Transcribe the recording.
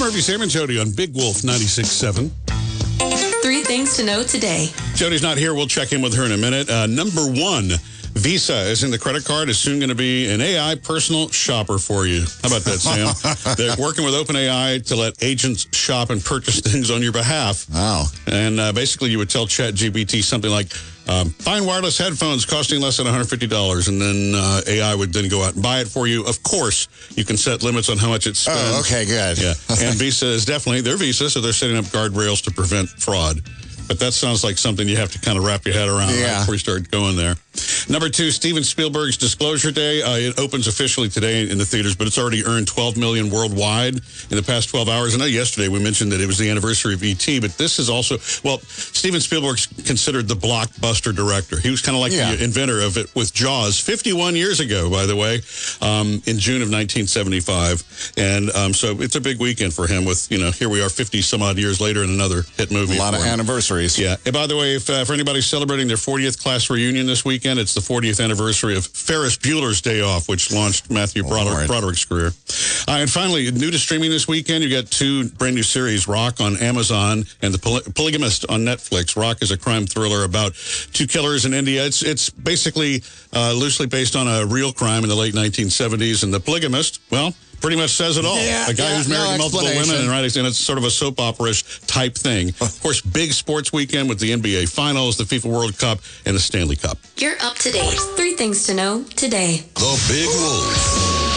Murphy, Sam, and Jody on Big Wolf 96.7. 3 things to know today. Jody's not here. We'll check in with her in a minute. Number 1, Visa is in the credit card. Is soon going to be an AI personal shopper for you. How about that, Sam? They're working with OpenAI to let agents shop and purchase things on your behalf. Wow. And basically, you would tell ChatGPT something like, find wireless headphones costing less than $150. And then AI would then go out and buy it for you. Of course, you can set limits on how much it spends. Oh, okay, good. Yeah. And Visa is definitely, they're Visa, so they're setting up guardrails to prevent fraud. But that sounds like something you have to kind of wrap your head around right before you start going there. Number 2, Steven Spielberg's Disclosure Day. It opens officially today in the theaters, but it's already earned $12 million worldwide in the past 12 hours. I know yesterday we mentioned that it was the anniversary of E.T., but this is also, well, Steven Spielberg's considered the blockbuster director. He was kind of like the inventor of it with Jaws 51 years ago, by the way, in June of 1975. And so it's a big weekend for him with, here we are 50 some odd years later in another hit movie. A lot of anniversaries. Yeah. And by the way, if for anybody celebrating their 40th class reunion this weekend, it's the 40th anniversary of Ferris Bueller's Day Off, which launched Matthew Broderick's career. And finally, new to streaming this weekend, you got 2 brand new series, Rock on Amazon and The Polygamist on Netflix. Rock is a crime thriller about 2 killers in India. It's basically loosely based on a real crime in the late 1970s. And The Polygamist, well, pretty much says it all. A guy who's married to multiple women, and it's sort of a soap opera-ish type thing. Of course, big sports weekend with the NBA Finals, the FIFA World Cup, and the Stanley Cup. You're up to date. 3 things to know today. The Big Wolf.